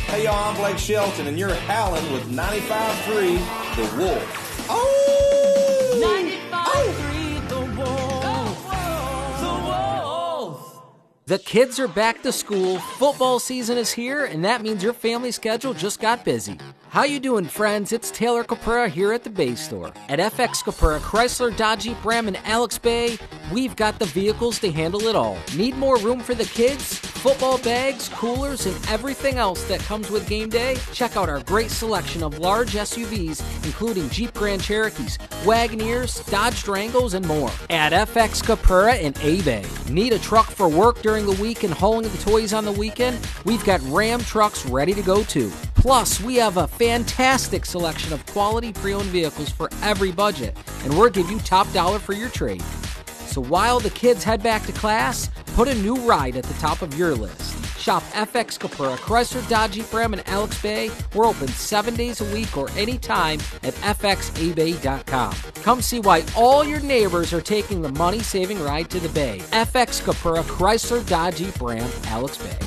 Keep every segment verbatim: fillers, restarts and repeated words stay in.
Hey, y'all, I'm Blake Shelton, and you're howling with ninety-five point three The Wolf. Oh! ninety-five point three The Wolf. The Wolf. The kids are back to school, football season is here, and that means your family schedule just got busy. How you doing, friends? It's Taylor Capura here at the Bay Store. At F X Capura, Chrysler, Dodge, Jeep, Ram, and Alex Bay, we've got the vehicles to handle it all. Need more room for the kids? Football bags, coolers, and everything else that comes with game day? Check out our great selection of large S U Vs, including Jeep Grand Cherokees, Wagoneers, Dodge Durangos, and more. At F X Capura in A-Bay. Need a truck for work during the week and hauling the toys on the weekend? We've got Ram trucks ready to go too. Plus, we have a fantastic selection of quality pre-owned vehicles for every budget, and we'll give you top dollar for your trade. So while the kids head back to class, put a new ride at the top of your list. Shop F X Capura, Chrysler, Dodge, Jeep, Ram, and Alex Bay. We're open seven days a week or anytime at f x a bay dot com. Come see why all your neighbors are taking the money-saving ride to the Bay. F X Capura, Chrysler, Dodge, Jeep, Ram, Alex Bay.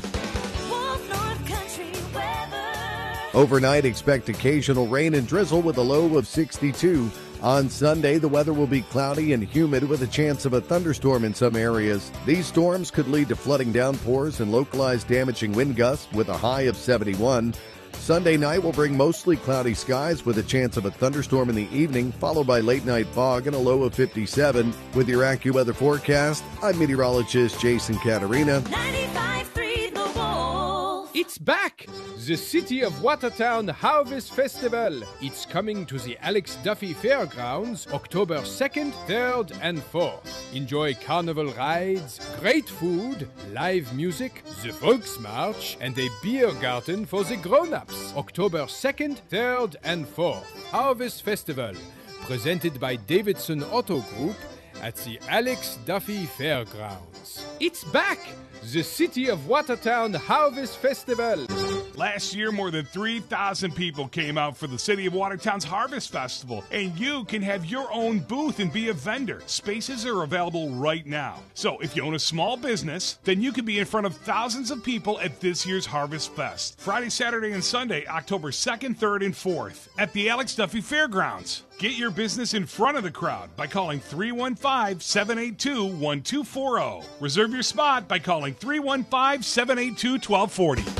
Overnight, expect occasional rain and drizzle with a low of sixty-two. On Sunday, the weather will be cloudy and humid with a chance of a thunderstorm in some areas. These storms could lead to flooding downpours and localized damaging wind gusts with a high of seventy-one. Sunday night will bring mostly cloudy skies with a chance of a thunderstorm in the evening, followed by late-night fog and a low of fifty-seven. With your AccuWeather forecast, I'm meteorologist Jason Caterina. ninety-five point three The Wolf. It's back! The City of Watertown Harvest Festival. It's coming to the Alex Duffy Fairgrounds October second, third, and fourth. Enjoy carnival rides, great food, live music, the Volksmarch, and a beer garden for the grown-ups. October second, third, and fourth. Harvest Festival, presented by Davidson Auto Group at the Alex Duffy Fairgrounds. It's back! The City of Watertown Harvest Festival. Last year, more than three thousand people came out for the City of Watertown's Harvest Festival, and you can have your own booth and be a vendor. Spaces are available right now. So if you own a small business, then you can be in front of thousands of people at this year's Harvest Fest. Friday, Saturday, and Sunday, October second, third, and fourth at the Alex Duffy Fairgrounds. Get your business in front of the crowd by calling three one five, seven eight two, one two four zero. Reserve your spot by calling three one five, seven eight two, one two four zero.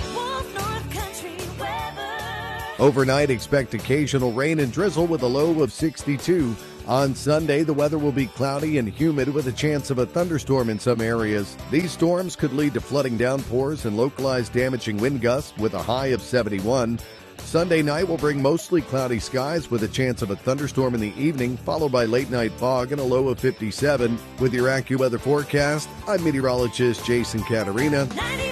Overnight, expect occasional rain and drizzle with a low of sixty-two. On Sunday, the weather will be cloudy and humid with a chance of a thunderstorm in some areas. These storms could lead to flooding downpours and localized damaging wind gusts with a high of seventy-one. Sunday night will bring mostly cloudy skies with a chance of a thunderstorm in the evening, followed by late-night fog and a low of fifty-seven. With your AccuWeather forecast, I'm meteorologist Jason Caterina.